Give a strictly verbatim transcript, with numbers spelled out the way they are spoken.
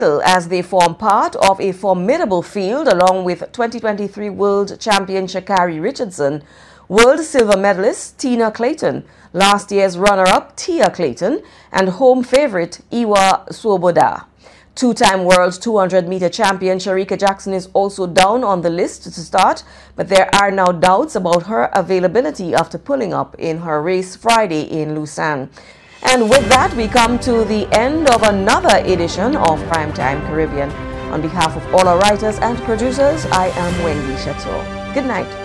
as they form part of a formidable field along with twenty twenty-three World Champion Sha'Carri Richardson, World Silver Medalist Tina Clayton, last year's runner-up Tia Clayton, and home favorite Iwa Swoboda. Two-time World two hundred meter champion Shericka Jackson is also down on the list to start, but there are now doubts about her availability after pulling up in her race Friday in Lausanne. And with that, we come to the end of another edition of Primetime Caribbean. On behalf of all our writers and producers, I am Wendy Chateau. Good night.